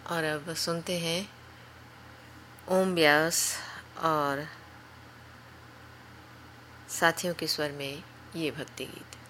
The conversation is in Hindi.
और अब सुनते हैं ओम व्यास और साथियों के स्वर में ये भक्ति गीत।